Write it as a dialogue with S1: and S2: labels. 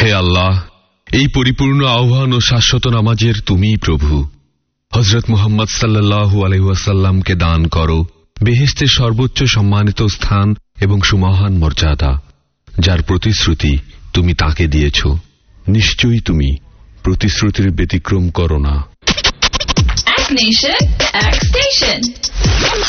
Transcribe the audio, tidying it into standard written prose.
S1: হে আল্লাহ, এই পরিপূর্ণ আহ্বান ও শাশ্বত নামাজের তুমিই প্রভু। হযরত মুহাম্মদ সাল্লাল্লাহু আলাইহি ওয়াসাল্লামকে দান করো বেহেশতের সর্বোচ্চ সম্মানিত স্থান এবং সুমহান মর্যাদা, যার প্রতিশ্রুতি তুমি তাকে দিয়েছ। নিশ্চয়ই তুমি প্রতিশ্রুতির ব্যতিক্রম করো না।
S2: Act Nation, Act Station.